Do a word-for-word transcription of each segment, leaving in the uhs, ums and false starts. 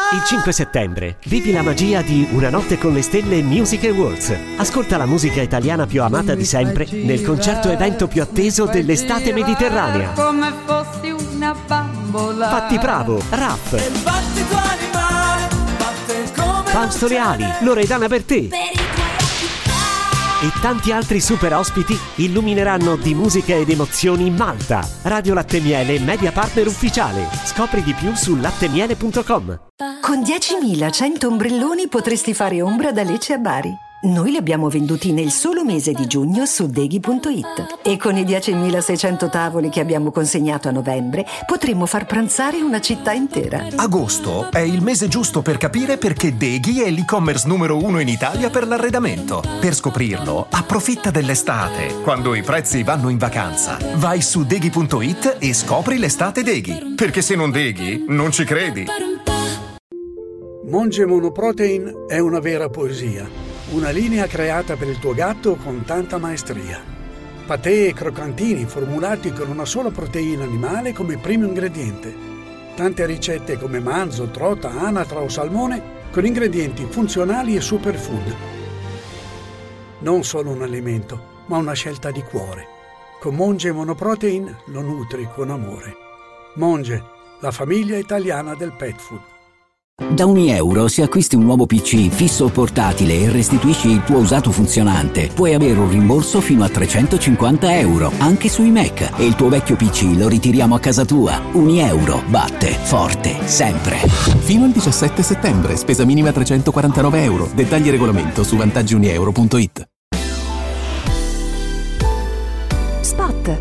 Il cinque settembre vivi la magia di Una notte con le stelle Music Awards. Ascolta la musica italiana più amata di sempre nel concerto evento più atteso dell'estate mediterranea. Come fossi una bambola. Fatti Bravo, Raff, Fausto Leali, Loredana Bertè e tanti altri super ospiti illumineranno di musica ed emozioni Malta. Radio Latte Miele, media partner ufficiale. Scopri di più su lattemiele punto com. Con diecimilacento ombrelloni potresti fare ombra da Lecce a Bari. Noi li abbiamo venduti nel solo mese di giugno su deghi punto it e con i diecimilaseicento tavoli che abbiamo consegnato a novembre potremmo far pranzare una città intera. Agosto è il mese giusto per capire perché Deghi è l'e-commerce numero uno in Italia per l'arredamento. Per scoprirlo, approfitta dell'estate, quando i prezzi vanno in vacanza. Vai su deghi punto it e scopri l'estate Deghi, perché se non Deghi non ci credi. Monge Monoprotein è una vera poesia. Una linea creata per il tuo gatto con tanta maestria. Patè e croccantini formulati con una sola proteina animale come primo ingrediente. Tante ricette come manzo, trota, anatra o salmone con ingredienti funzionali e superfood. Non solo un alimento, ma una scelta di cuore. Con Monge Monoprotein lo nutri con amore. Monge, la famiglia italiana del pet food. Da ogni euro, se acquisti un nuovo P C fisso o portatile e restituisci il tuo usato funzionante, puoi avere un rimborso fino a trecentocinquanta euro, anche sui Mac, e il tuo vecchio P C lo ritiriamo a casa tua. Unieuro batte forte sempre. Fino al diciassette settembre, spesa minima trecentoquarantanove euro. Dettagli e regolamento su vantaggi unieuro punto it. Spot.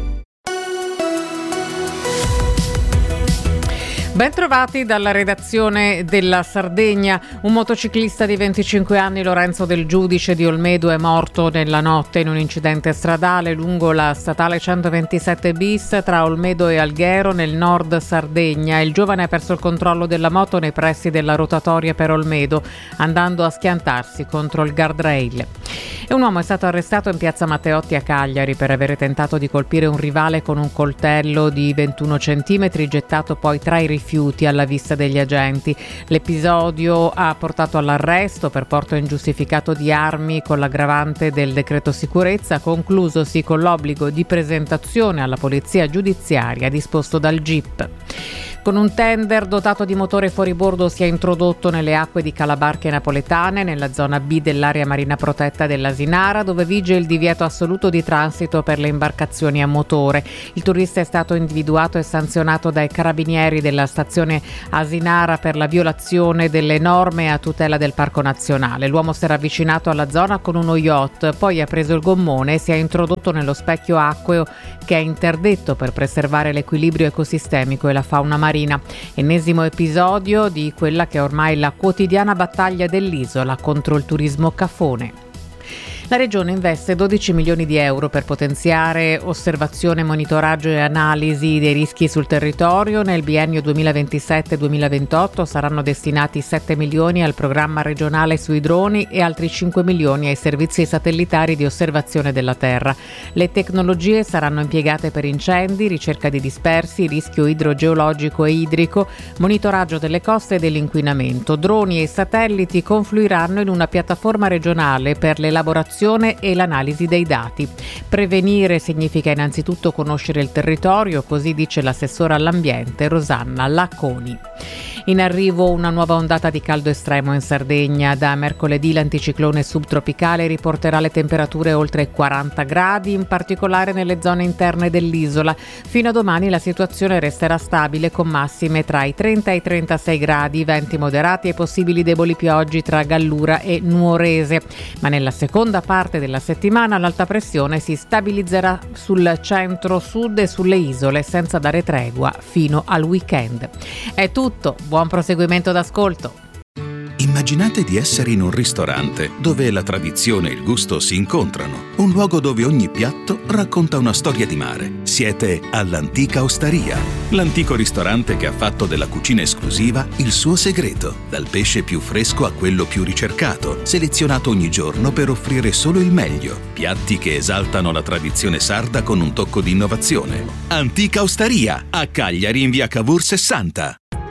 Bentrovati dalla redazione della Sardegna. Un motociclista di venticinque anni, Lorenzo Del Giudice di Olmedo, è morto nella notte in un incidente stradale lungo la statale centoventisette bis tra Olmedo e Alghero nel nord Sardegna. Il giovane ha perso il controllo della moto nei pressi della rotatoria per Olmedo, andando a schiantarsi contro il guardrail. E un uomo è stato arrestato in piazza Matteotti a Cagliari per aver tentato di colpire un rivale con un coltello di ventuno centimetri, gettato poi tra i rifiuti alla vista degli agenti. L'episodio ha portato all'arresto per porto ingiustificato di armi con l'aggravante del decreto sicurezza, conclusosi con l'obbligo di presentazione alla polizia giudiziaria disposto dal G I P. Con un tender dotato di motore fuoribordo si è introdotto nelle acque di Calabarche napoletane, nella zona B dell'area marina protetta dell'Asinara, dove vige il divieto assoluto di transito per le imbarcazioni a motore. Il turista è stato individuato e sanzionato dai carabinieri della stazione Asinara per la violazione delle norme a tutela del Parco Nazionale. L'uomo si era avvicinato alla zona con uno yacht, poi ha preso il gommone e si è introdotto nello specchio acqueo che è interdetto per preservare l'equilibrio ecosistemico e la fauna marina. Ennesimo episodio di quella che è ormai la quotidiana battaglia dell'isola contro il turismo cafone. La Regione investe dodici milioni di euro per potenziare osservazione, monitoraggio e analisi dei rischi sul territorio. Nel biennio duemilaventisette duemilaventotto saranno destinati sette milioni al programma regionale sui droni e altri cinque milioni ai servizi satellitari di osservazione della Terra. Le tecnologie saranno impiegate per incendi, ricerca di dispersi, rischio idrogeologico e idrico, monitoraggio delle coste e dell'inquinamento. Droni e satelliti confluiranno in una piattaforma regionale per l'elaborazione e l'analisi dei dati. Prevenire significa innanzitutto conoscere il territorio, così dice l'assessora all'ambiente Rosanna Lacconi. In arrivo una nuova ondata di caldo estremo in Sardegna. Da mercoledì l'anticiclone subtropicale riporterà le temperature oltre i quaranta gradi, in particolare nelle zone interne dell'isola. Fino a domani la situazione resterà stabile con massime tra i trenta e i trentasei gradi, venti moderati e possibili deboli piogge tra Gallura e Nuorese. Ma nella seconda parte della settimana l'alta pressione si stabilizzerà sul centro-sud e sulle isole senza dare tregua fino al weekend. È tutto. Buon proseguimento d'ascolto. Immaginate di essere in un ristorante dove la tradizione e il gusto si incontrano, un luogo dove ogni piatto racconta una storia di mare. Siete all'Antica Osteria, l'antico ristorante che ha fatto della cucina esclusiva il suo segreto, dal pesce più fresco a quello più ricercato, selezionato ogni giorno per offrire solo il meglio, piatti che esaltano la tradizione sarda con un tocco di innovazione. Antica Osteria, a Cagliari in via Cavour sessanta.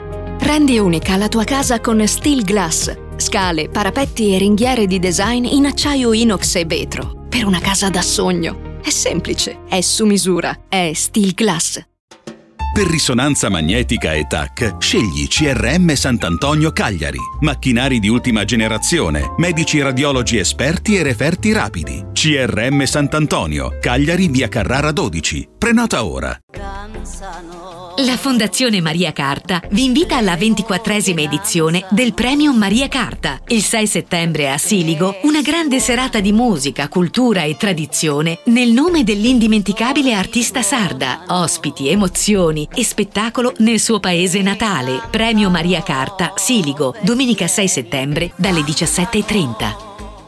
Rendi unica la tua casa con Steel Glass. Scale, parapetti e ringhiere di design in acciaio inox e vetro. Per una casa da sogno. È semplice, è su misura, è Steel Glass. Per risonanza magnetica e T A C, scegli C R M Sant'Antonio Cagliari. Macchinari di ultima generazione, medici radiologi esperti e referti rapidi. C R M Sant'Antonio, Cagliari, via Carrara dodici. Prenota ora. La Fondazione Maria Carta vi invita alla ventiquattresima edizione del Premio Maria Carta. Il sei settembre a Siligo, una grande serata di musica, cultura e tradizione nel nome dell'indimenticabile artista sarda. Ospiti, emozioni e spettacolo nel suo paese natale. Premio Maria Carta, Siligo, domenica sei settembre dalle diciassette e trenta.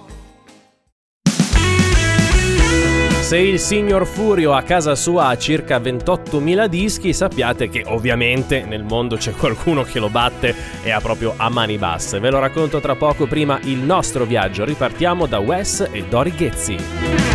Se il signor Furio a casa sua ha circa ventottomila dischi, sappiate che ovviamente nel mondo c'è qualcuno che lo batte e ha proprio a mani basse. Ve lo racconto tra poco, prima il nostro viaggio. Ripartiamo da Wes e Dori Ghezzi.